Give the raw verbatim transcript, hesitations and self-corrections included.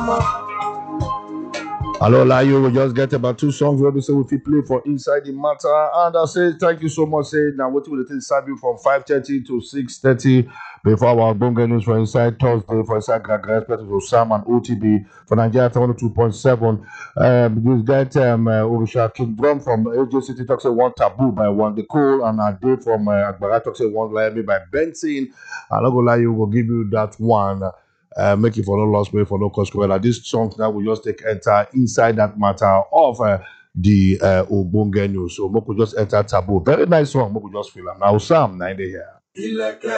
Hello, Layo. We just get about two songs where we say we fit play for Inside the Matter. And I say thank you so much. Say now what will it serve you from five thirty to six thirty before our Bonga News for Inside Thursday for Inside Gagra to Sam and O T B for Nigeria one oh two point seven. Um you get um uh, Orisha Kingdom from A J City talks say one taboo by one the Cole and a day from uh, Agbara talks say one Miami by Benson. And I go lie you will give you that one. Uh, make it for no loss, pay for no cost. Like this song now will just take enter inside that matter of uh, the uh, Obonge News. So we could just enter taboo. Very nice song. We could just feel it. Now Sam, nine day here.